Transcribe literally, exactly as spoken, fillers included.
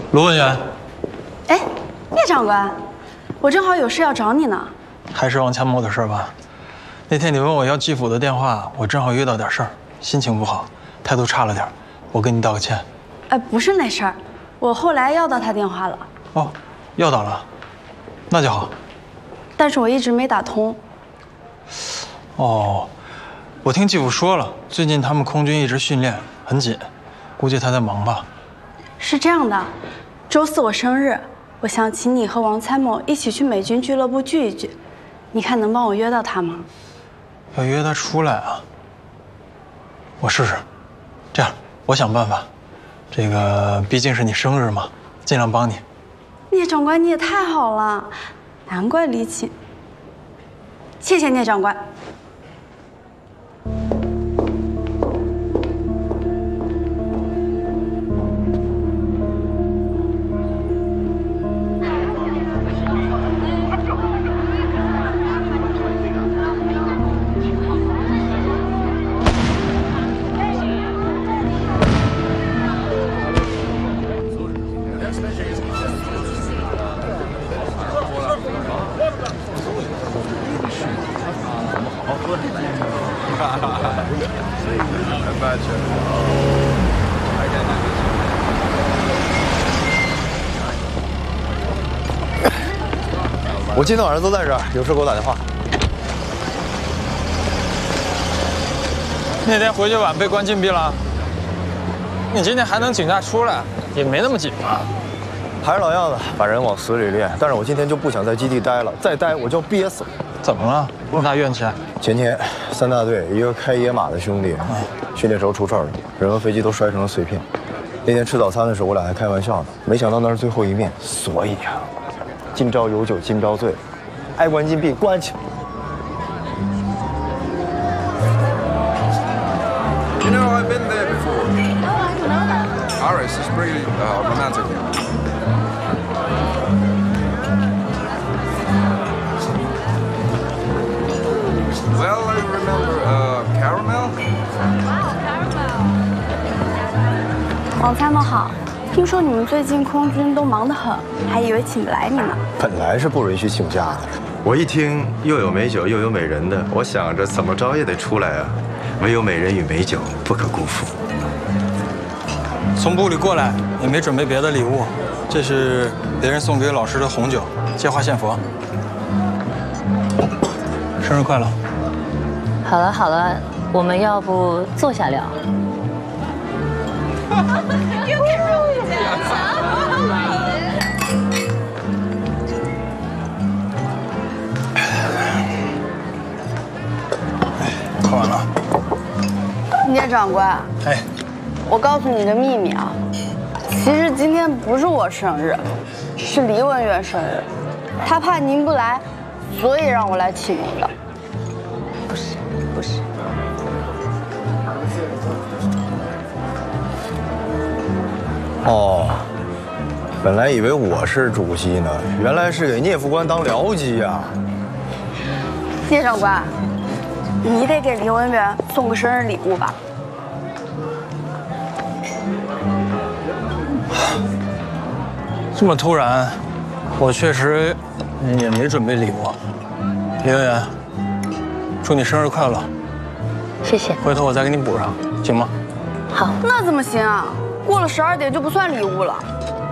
卢文员， 哎，聂长官，我正好有事要找你呢。 还是王参谋的事吧？那天你问我要季府的电话，我正好遇到点事儿，心情不好，态度差了点，我跟你道个歉。 哎，不是那事儿，我后来要到他电话了。 哦，要到了，那就好。 但是我一直没打通。 哦，我听季府说了，最近他们空军一直训练很紧，估计他在忙吧。 是这样的，周四我生日，我想请你和王参谋一起去美军俱乐部聚一聚，你看能帮我约到他吗？ 要约他出来啊？我试试。这样，我想办法。这个毕竟是你生日嘛，尽量帮你。 聂长官，你也太好了，难怪李启。谢谢聂长官。 我今天晚上都在这儿，有事给我打电话。 那天回去晚被关禁闭了，你今天还能请假出来，也没那么紧吧？ 还是老样子，把人往死里练。但是我今天就不想在基地待了，再待我就要憋死了。 怎么了？那么大怨气？ 前天三大队一个开野马的兄弟，训练时候出事儿了，人和飞机都摔成了碎片。那天吃早餐的时候，我俩还开玩笑呢，没想到那是最后一面。所以啊，今朝有酒今朝醉，爱关禁闭关起来。 You know, I've been there before. Aris is pretty uh, romantic. Well, I remember uh, caramel. 王参谋好，听说你们最近空军都忙得很，还以为请不来你呢。 本来是不允许请假的， 我一听又有美酒又有美人的，我想着怎么着也得出来啊。 唯有美人与美酒不可辜负。 从部里过来也没准备别的礼物，这是别人送给老师的红酒，借花献佛。生日快乐！ 好了好了，我们要不坐下聊？ 喝完了。 聂长官， 哎， 我告诉你个秘密啊，其实今天不是我生日，是黎文远生日，他怕您不来，所以让我来请您的。 不是，不是。 哦，本来以为我是主机呢，原来是给聂副官当僚机呀。 聂长官。 你得给黎文远送个生日礼物吧？ 这么突然，我确实也没准备礼物。黎文远，祝你生日快乐！ 谢谢。 回头我再给你补上，行吗？ 好。 那怎么行啊？过了十二点就不算礼物了。